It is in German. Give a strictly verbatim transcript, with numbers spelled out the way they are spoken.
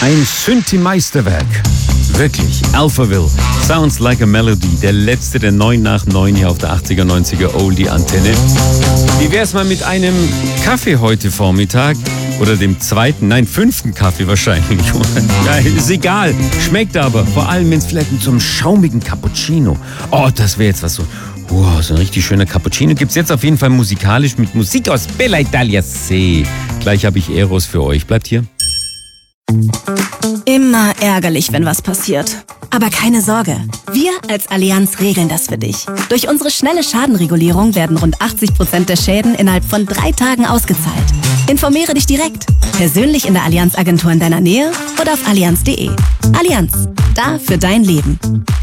Ein Synthi-Meisterwerk. Wirklich, Alphaville. Sounds like a Melody. Der letzte der neun nach neun hier auf der achtziger, neunziger Oldie-Antenne. Wie wär's mal mit einem Kaffee heute Vormittag? Oder dem zweiten, nein, fünften Kaffee wahrscheinlich. Ja, ist egal. Schmeckt aber. Vor allem, wenn es vielleicht mit so einem schaumigen Cappuccino. Oh, das wäre jetzt was so. Wow, so ein richtig schöner Cappuccino gibt's jetzt auf jeden Fall musikalisch mit Musik aus Bella Italia See. Gleich habe ich Eros für euch. Bleibt hier. Immer ärgerlich, wenn was passiert. Aber keine Sorge, wir als Allianz regeln das für dich. Durch unsere schnelle Schadenregulierung werden rund achtzig Prozent der Schäden innerhalb von drei Tagen ausgezahlt. Informiere dich direkt, persönlich in der Allianz-Agentur in deiner Nähe oder auf allianz punkt de. Allianz, da für dein Leben.